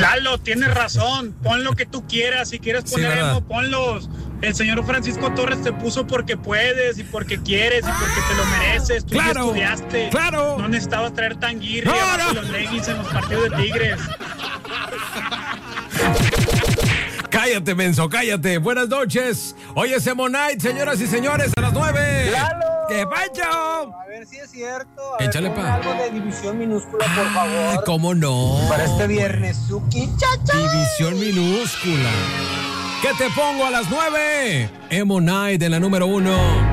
Lalo, tienes razón. Pon lo que tú quieras. Si quieres poner emo, ponlos. El señor Francisco Torres te puso porque puedes y porque quieres y porque te lo mereces. Tú ya estudiaste. Claro. No necesitabas traer tanguirri y los leggings en los partidos de Tigres. Cállate, menso, cállate. Buenas noches. Hoy es Emo Night, señoras y señores, a las 9. ¡Lalo! ¡Qué pacho! A ver si es cierto. Échale, pa. Algo de División Minúscula, por favor. ¿Cómo no? Para este viernes, Suki, chacha. División Minúscula. ¿Qué te pongo a las 9? Emo Night en la número 1.